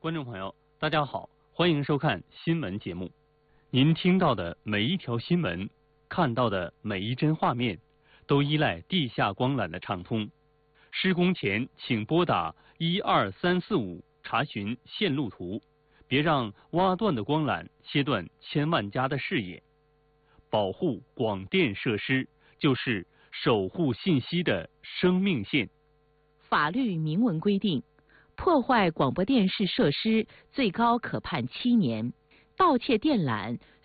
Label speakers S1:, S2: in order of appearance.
S1: 观众朋友，大家好，欢迎收看新闻节目。您听到的每一条新闻，看到的每一帧画面，都依赖地下光缆的畅通。施工前，请拨打12345查询线路图，别让挖断的光缆切断千万家的视野。保护广电设施，就是守护信息的生命线。
S2: 法律明文规定，破坏广播电视设施最高可判7年，盗窃电缆